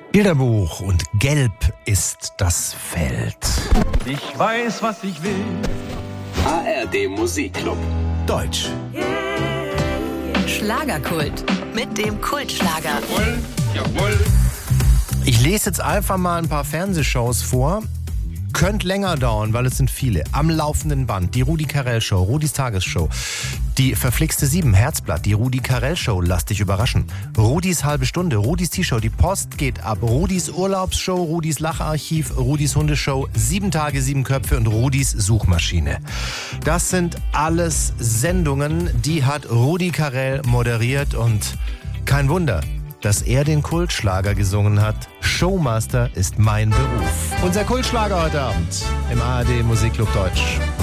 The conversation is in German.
Bilderbuch und gelb ist das Feld. Ich weiß, was ich will. ARD Musikclub. Deutsch. Schlagerkult mit dem Kultschlager. Jawohl, jawohl. Ich lese jetzt einfach mal ein paar Fernsehshows vor. Könnte länger dauern, weil es sind viele. Am laufenden Band. Die Rudi Carrell Show, Rudis Tagesshow. Die verflixte 7, Herzblatt. Die Rudi Carrell Show, lass dich überraschen. Rudis halbe Stunde, Rudis T-Show, die Post geht ab. Rudis Urlaubsshow, Rudis Lacharchiv, Rudis Hundeshow, 7 Tage, 7 Köpfe und Rudis Suchmaschine. Das sind alles Sendungen, die hat Rudi Carrell moderiert und kein Wunder, dass er den Kultschlager gesungen hat. Showmaster ist mein Beruf. Unser Kultschlager heute Abend im ARD Musikclub Deutsch.